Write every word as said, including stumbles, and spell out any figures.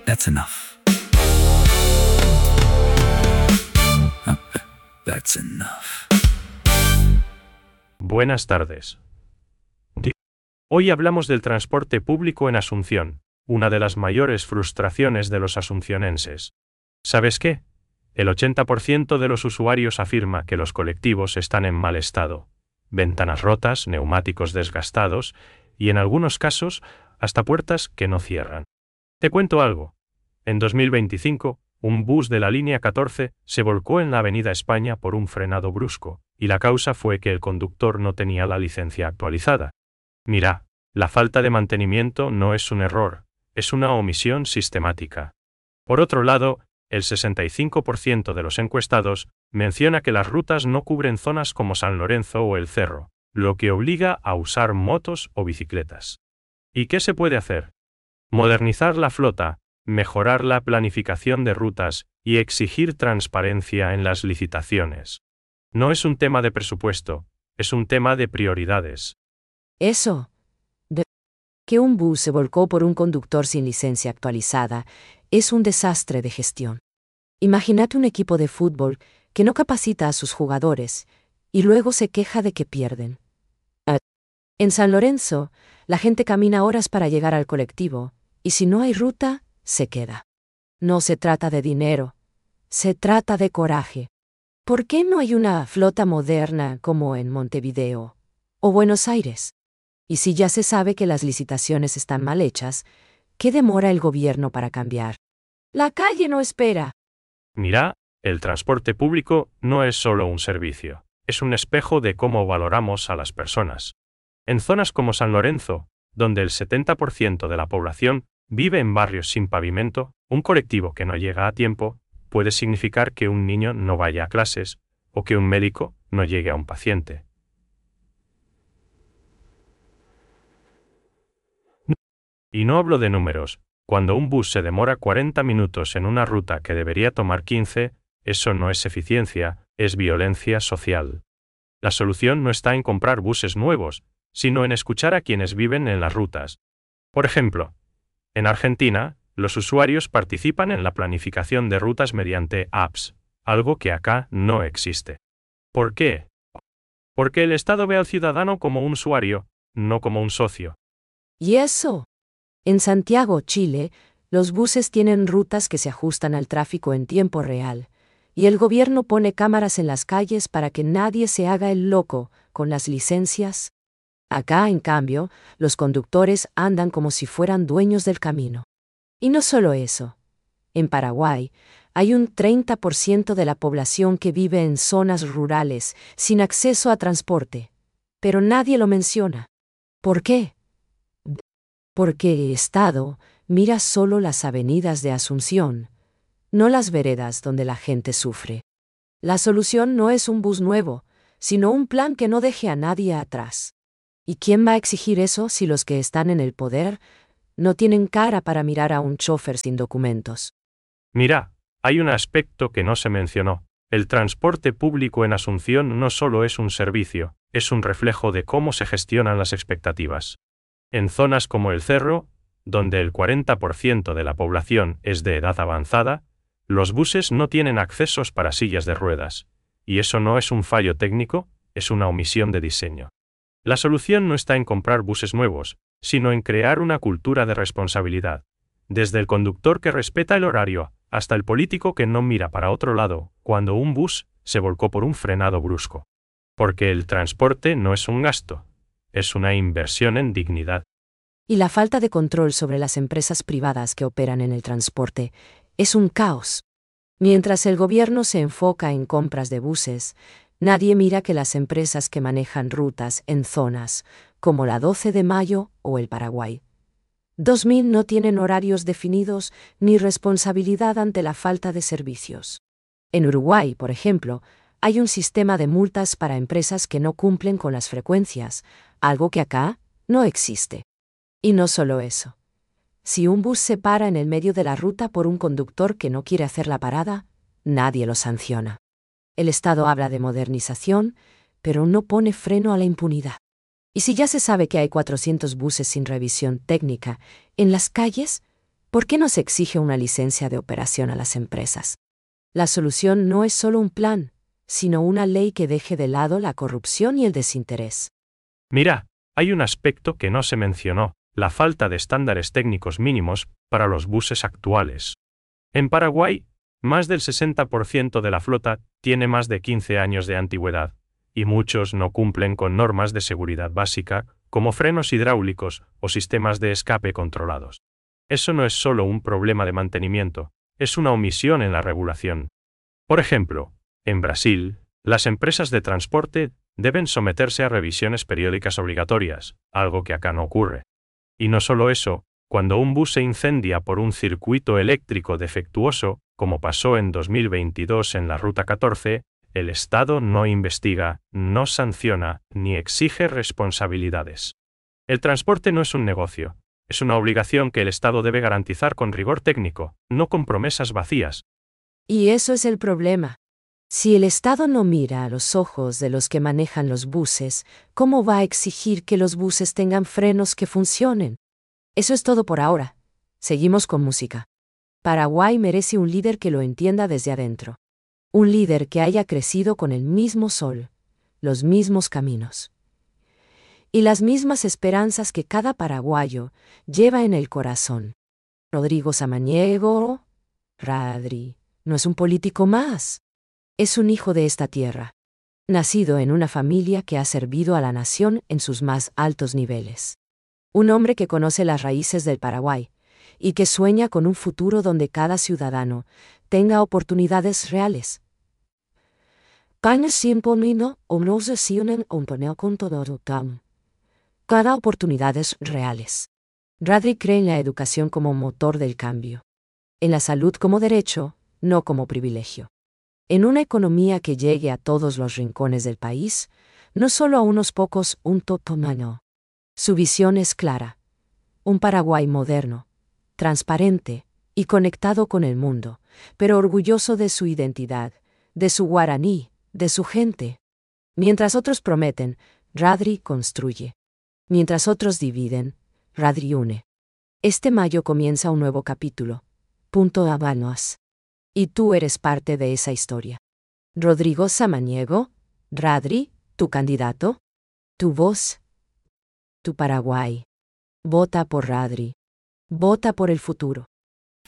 That's enough. Oh, that's enough. Buenas tardes. Di- Hoy hablamos del transporte público en Asunción, una de las mayores frustraciones de los asuncionenses. ¿Sabes qué? El ochenta por ciento de los usuarios afirma que los colectivos están en mal estado. Ventanas rotas, neumáticos desgastados y, en algunos casos, hasta puertas que no cierran. Te cuento algo. En dos mil veinticinco, un bus de la línea catorce se volcó en la Avenida España por un frenado brusco, y la causa fue que el conductor no tenía la licencia actualizada. Mira, la falta de mantenimiento no es un error, es una omisión sistemática. Por otro lado, el sesenta y cinco por ciento de los encuestados menciona que las rutas no cubren zonas como San Lorenzo o El Cerro, lo que obliga a usar motos o bicicletas. ¿Y qué se puede hacer? Modernizar la flota, mejorar la planificación de rutas y exigir transparencia en las licitaciones. No es un tema de presupuesto, es un tema de prioridades. Eso. De que un bus se volcó por un conductor sin licencia actualizada es un desastre de gestión. Imagínate un equipo de fútbol que no capacita a sus jugadores y luego se queja de que pierden. En San Lorenzo, la gente camina horas para llegar al colectivo, y si no hay ruta, se queda. No se trata de dinero, se trata de coraje. ¿Por qué no hay una flota moderna como en Montevideo o Buenos Aires? Y si ya se sabe que las licitaciones están mal hechas, ¿qué demora el gobierno para cambiar? La calle no espera. Mira, el transporte público no es solo un servicio, es un espejo de cómo valoramos a las personas. En zonas como San Lorenzo, donde el setenta por ciento de la población vive en barrios sin pavimento, un colectivo que no llega a tiempo puede significar que un niño no vaya a clases o que un médico no llegue a un paciente. Y no hablo de números. Cuando un bus se demora cuarenta minutos en una ruta que debería tomar quince, eso no es eficiencia, es violencia social. La solución no está en comprar buses nuevos, sino en escuchar a quienes viven en las rutas. Por ejemplo, en Argentina, los usuarios participan en la planificación de rutas mediante apps, algo que acá no existe. ¿Por qué? Porque el Estado ve al ciudadano como un usuario, no como un socio. ¿Y eso? En Santiago, Chile, los buses tienen rutas que se ajustan al tráfico en tiempo real, y el gobierno pone cámaras en las calles para que nadie se haga el loco con las licencias. Acá, en cambio, los conductores andan como si fueran dueños del camino. Y no solo eso. En Paraguay, hay un treinta por ciento de la población que vive en zonas rurales, sin acceso a transporte. Pero nadie lo menciona. ¿Por qué? Porque el Estado mira solo las avenidas de Asunción, no las veredas donde la gente sufre. La solución no es un bus nuevo, sino un plan que no deje a nadie atrás. ¿Y quién va a exigir eso si los que están en el poder no tienen cara para mirar a un chofer sin documentos? Mira, hay un aspecto que no se mencionó. El transporte público en Asunción no solo es un servicio, es un reflejo de cómo se gestionan las expectativas. En zonas como El Cerro, donde el cuarenta por ciento de la población es de edad avanzada, los buses no tienen accesos para sillas de ruedas, y eso no es un fallo técnico, es una omisión de diseño. La solución no está en comprar buses nuevos, sino en crear una cultura de responsabilidad, desde el conductor que respeta el horario hasta el político que no mira para otro lado cuando un bus se volcó por un frenado brusco. Porque el transporte no es un gasto, es una inversión en dignidad. Y la falta de control sobre las empresas privadas que operan en el transporte es un caos. Mientras el gobierno se enfoca en compras de buses, nadie mira que las empresas que manejan rutas en zonas como la doce de mayo o el Paraguay dos mil no tienen horarios definidos ni responsabilidad ante la falta de servicios. En Uruguay, por ejemplo, hay un sistema de multas para empresas que no cumplen con las frecuencias, algo que acá no existe. Y no solo eso. Si un bus se para en el medio de la ruta por un conductor que no quiere hacer la parada, nadie lo sanciona. El Estado habla de modernización, pero no pone freno a la impunidad. Y si ya se sabe que hay cuatrocientos buses sin revisión técnica en las calles, ¿Por qué no se exige una licencia de operación a las empresas? La solución no es solo un plan, sino una ley que deje de lado la corrupción y el desinterés. Mira, hay un aspecto que no se mencionó, la falta de estándares técnicos mínimos para los buses actuales. En Paraguay, más del sesenta por ciento de la flota tiene más de quince años de antigüedad, y muchos no cumplen con normas de seguridad básica, como frenos hidráulicos o sistemas de escape controlados. Eso no es solo un problema de mantenimiento, es una omisión en la regulación. Por ejemplo, en Brasil, las empresas de transporte deben someterse a revisiones periódicas obligatorias, algo que acá no ocurre. Y no solo eso, cuando un bus se incendia por un circuito eléctrico defectuoso, como pasó en dos mil veintidós en la Ruta catorce, el Estado no investiga, no sanciona, ni exige responsabilidades. El transporte no es un negocio, es una obligación que el Estado debe garantizar con rigor técnico, no con promesas vacías. Y eso es el problema. Si el Estado no mira a los ojos de los que manejan los buses, ¿cómo va a exigir que los buses tengan frenos que funcionen? Eso es todo por ahora. Seguimos con música. Paraguay merece un líder que lo entienda desde adentro. Un líder que haya crecido con el mismo sol, los mismos caminos y las mismas esperanzas que cada paraguayo lleva en el corazón. Rodrigo Samaniego, Radri, no es un político más. Es un hijo de esta tierra, nacido en una familia que ha servido a la nación en sus más altos niveles. Un hombre que conoce las raíces del Paraguay y que sueña con un futuro donde cada ciudadano tenga oportunidades reales. Cada oportunidades reales. Radri cree en la educación como motor del cambio. En la salud como derecho, no como privilegio. En una economía que llegue a todos los rincones del país, no solo a unos pocos, un totomano. Su visión es clara. Un Paraguay moderno, transparente y conectado con el mundo, pero orgulloso de su identidad, de su guaraní, de su gente. Mientras otros prometen, Radri construye. Mientras otros dividen, Radri une. Este mayo comienza un nuevo capítulo. Punto Habanos. Y tú eres parte de esa historia. Rodrigo Samaniego, Radri, tu candidato, tu voz, tu Paraguay. Vota por Radri. Vota por el futuro.